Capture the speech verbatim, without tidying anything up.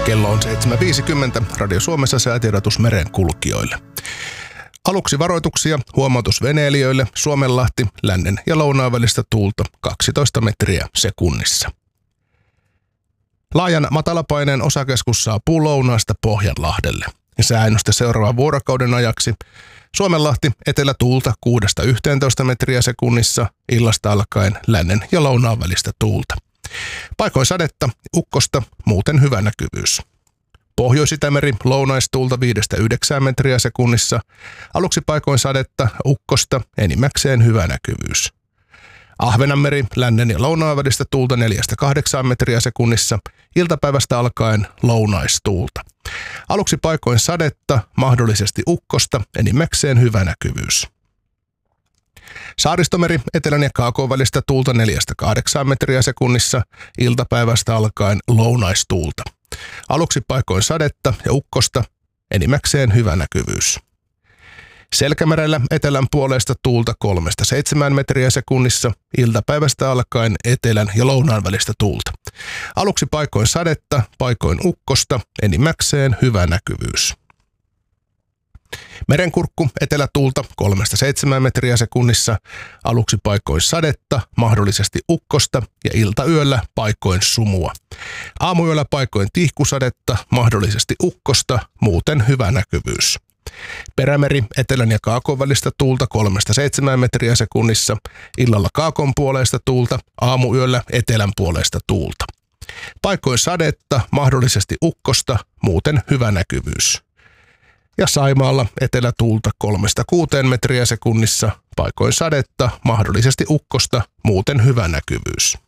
Kello on seitsemän viisikymmentä. Radio Suomessa säätiedotus merenkulkijoille. Aluksi varoituksia, huomautus veneilijöille, Suomenlahti, lännen ja lounaan välistä tuulta kaksitoista metriä sekunnissa. Laajan matalapaineen osakeskus saapuu lounaasta Pohjanlahdelle. Sääennuste seuraavan vuorokauden ajaksi. Suomenlahti, etelätuulta kuudesta yhteentoista metriä sekunnissa, illasta alkaen lännen ja lounaan välistä tuulta. Paikoin sadetta, ukkosta, muuten hyvä näkyvyys. Pohjois-Itämeri, lounaistuulta viidestä yhdeksään metriä sekunnissa, aluksi paikoin sadetta, ukkosta, enimmäkseen hyvä näkyvyys. Ahvenanmeri, lännen ja lounaan välistä tuulta neljästä kahdeksaan metriä sekunnissa, iltapäivästä alkaen lounaistuulta. Aluksi paikoin sadetta, mahdollisesti ukkosta, enimmäkseen hyvä näkyvyys. Saaristomeri, etelän ja kaakon välistä tuulta neljästä kahdeksaan metriä sekunnissa, iltapäivästä alkaen lounaistuulta. Aluksi paikoin sadetta ja ukkosta, enimmäkseen hyvä näkyvyys. Selkämerellä etelän puolesta tuulta kolmesta seitsemään metriä sekunnissa, iltapäivästä alkaen etelän ja lounaan välistä tuulta. Aluksi paikoin sadetta, paikoin ukkosta, enimmäkseen hyvä näkyvyys. Merenkurkku, etelätuulta kolmesta seitsemään metriä sekunnissa, aluksi paikoin sadetta, mahdollisesti ukkosta ja iltayöllä paikoin sumua. Aamuyöllä paikoin tihkusadetta, mahdollisesti ukkosta, muuten hyvä näkyvyys. Perämeri, etelän ja kaakon välistä tuulta kolmesta seitsemään metriä sekunnissa, illalla kaakon puoleista tuulta, aamuyöllä etelän puoleista tuulta. Paikoin sadetta, mahdollisesti ukkosta, muuten hyvä näkyvyys. Ja Saimaalla etelätuulta kolmesta kuuteen metriä sekunnissa, paikoin sadetta, mahdollisesti ukkosta, muuten hyvä näkyvyys.